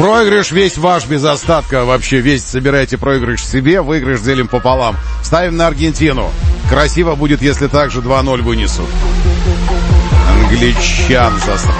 Проигрыш весь ваш, без остатка. Вообще весь собирайте проигрыш себе, выигрыш делим пополам. Ставим на Аргентину. Красиво будет, если также 2-0 вынесут. Англичан засрали.